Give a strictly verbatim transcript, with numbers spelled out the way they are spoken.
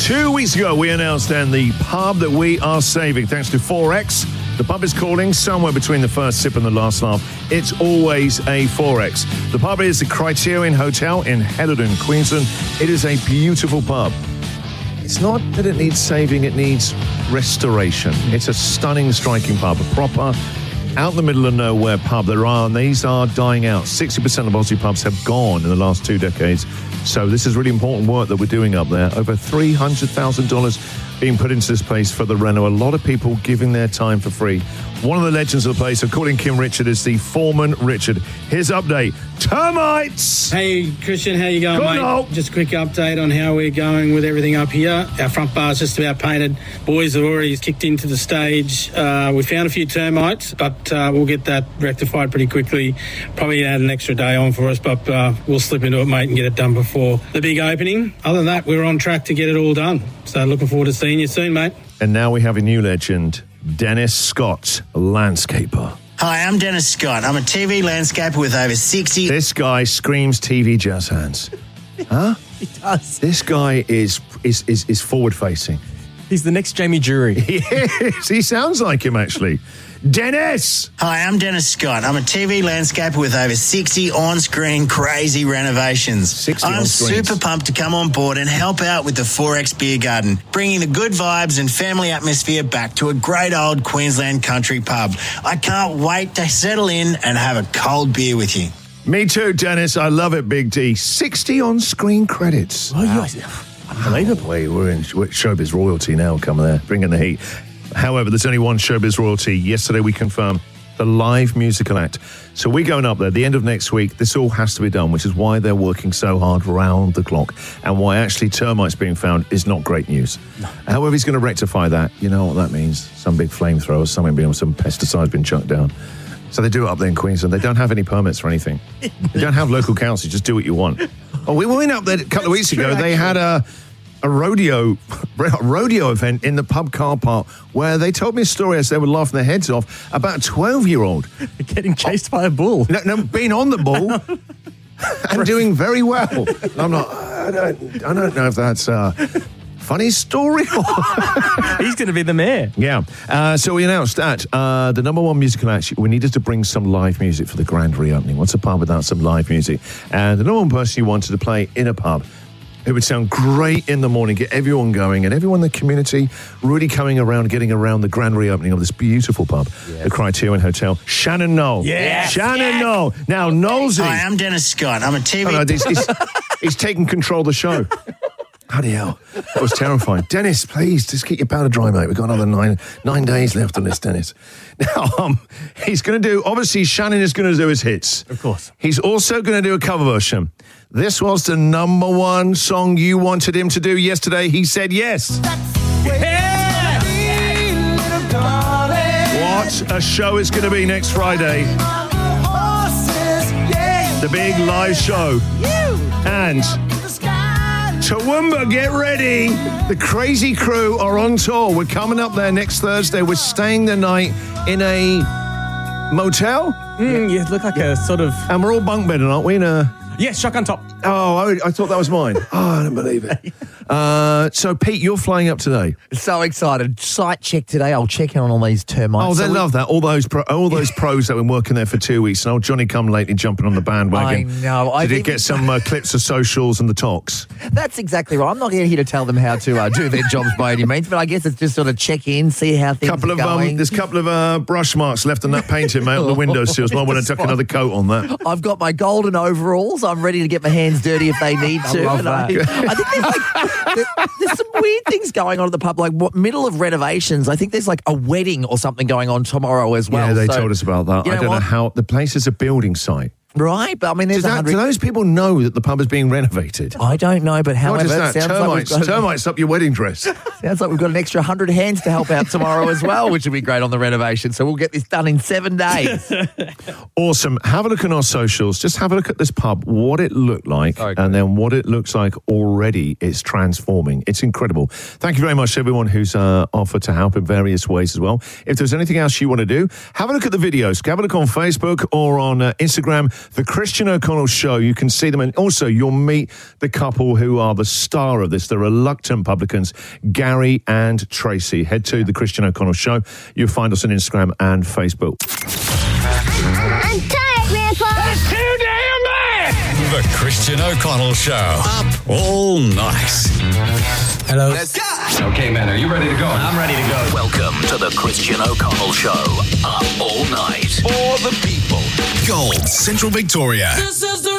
Two weeks ago, we announced then the pub that we are saving thanks to four X. The pub is calling somewhere between the first sip and the last laugh. It's always a four X. The pub is the Criterion Hotel in Heatherton, Queensland. It is a beautiful pub. It's not that it needs saving, it needs restoration. It's a stunning, striking pub, a proper, out in the middle of nowhere pub. There are, and these are dying out. sixty percent of Aussie pubs have gone in the last two decades. So this is really important work that we're doing up there. Over three hundred thousand dollars being put into this place for the reno. A lot of people giving their time for free. One of the legends of the place, according to Kim Richard, is the Foreman Richard. His update. Termites! Hey, Christian, how you going, Good mate? night. Just a quick update on how we're going with everything up here. Our front bar's just about painted. Boys have already kicked into the stage. Uh, we found a few termites, but uh, we'll get that rectified pretty quickly. Probably add an extra day on for us, but uh, we'll slip into it, mate, and get it done before the big opening. Other than that, we're on track to get it all done. So looking forward to seeing you soon, mate. And now we have a new legend, Dennis Scott, landscaper. Hi, I'm Dennis Scott. I'm a T V landscaper with over sixty... This guy screams T V jazz hands. Huh? He does. This guy is is is, is forward-facing. He's the next Jamie Jury. He is. He sounds like him, actually. Dennis! Hi, I'm Dennis Scott. I'm a T V landscaper with over sixty on-screen crazy renovations. sixty I'm on-screens. super pumped to come on board and help out with the four X Beer Garden, bringing the good vibes and family atmosphere back to a great old Queensland country pub. I can't wait to settle in and have a cold beer with you. Me too, Dennis. I love it, Big D. sixty on-screen credits. Oh, yeah. Unbelievable. Wait, we're in we're showbiz royalty now. Coming there, bringing the heat. However, there's only one showbiz royalty. Yesterday, we confirmed the live musical act. So we're going up there. The end of next week, this all has to be done, which is why they're working so hard round the clock and why actually termites being found is not great news. No. However, he's going to rectify that. You know what that means? Some big flamethrower, something being, some pesticides been chucked down. So they do it up there in Queensland. They don't have any permits for anything. They don't have local council. Just do what you want. Oh, we went up there a couple of weeks ago. They had a... a rodeo rodeo event in the pub car park where they told me a story as they were laughing their heads off about a twelve-year-old. Getting chased oh. by a bull. No, no, being on the bull and doing very well. And I'm not, I don't, I don't know if that's a funny story or... He's going to be the mayor. Yeah. Uh, so we announced that uh, the number one musical act, we needed to bring some live music for the grand reopening. What's a pub without some live music? And the number one person you wanted to play in a pub, it would sound great in the morning, get everyone going, and everyone in the community really coming around, getting around the grand reopening of this beautiful pub, yes. the Criterion Hotel. Shannon Knoll. Yes. Shannon yes. Knoll. Now, Knowlesy. Hi, I'm Dennis Scott. I'm a T V... Oh, no, he's, he's, he's taking control of the show. Bloody hell. That was terrifying. Dennis, please, just keep your powder dry, mate. We've got another nine nine days left on this, Dennis. Now, um, he's going to do... Obviously, Shannon is going to do his hits. Of course. He's also going to do a cover version. This was the number one song you wanted him to do yesterday. He said yes. Yeah. What a show it's going to be next Friday. The big live show. And Toowoomba, get ready. The Crazy Crew are on tour. We're coming up there next Thursday. We're staying the night in a motel. Mm, you look like a sort of... And we're all bunk bedding, aren't we? In a... Yes, shotgun top. Oh, I, I thought that was mine. Oh, I don't believe it. Uh, so, Pete, you're flying up today. So excited. Site check today. I'll check in on all these termites. Oh, they so love we... that. All those pro, all those pros that have been working there for two weeks. And old Johnny come lately jumping on the bandwagon. I know. Did I he get some uh, clips of socials and the talks? That's exactly right. I'm not here to tell them how to uh, do their jobs by any means, but I guess it's just sort of check in, see how things couple are of, going. Um, there's a couple of uh, brush marks left on that painting, mate, on the windowsills. Might want to tuck another coat on that. I've got my golden overalls. I'm ready to get my hands dirty if they need to. I love and that. I, I think there's, like, there, there's some weird things going on at the pub, like what, middle of renovations. I think there's like a wedding or something going on tomorrow as well. Yeah, they so, told us about that. you I know don't what? know how. The place is a building site. Right, but I mean, there's Does a that, hundred... do those people know that the pub is being renovated? I don't know, but however, What is it that? sounds Termites, like we've got, termites up your wedding dress. sounds like we've got an extra hundred hands to help out tomorrow as well, which would be great on the renovation. So we'll get this done in seven days. Awesome. Have a look on our socials. Just have a look at this pub, what it looked like, Okay. and then what it looks like already. It's transforming. It's incredible. Thank you very much to everyone who's uh, offered to help in various ways as well. If there's anything else you want to do, have a look at the videos. Have a look on Facebook or on uh, Instagram. The Christian O'Connell Show. You can see them, and also you'll meet the couple who are the star of this, the reluctant publicans, Gary and Tracy. Head to The Christian O'Connell Show. You'll find us on Instagram and Facebook. I'm tired, Grandpa. That's too damn bad. The Christian O'Connell Show. Up all night. Hello. Let's go. Okay, man, are you ready to go? I'm ready to go. Welcome to the Christian O'Connell Show. Up all night. For the people. Gold, Central Victoria. This is the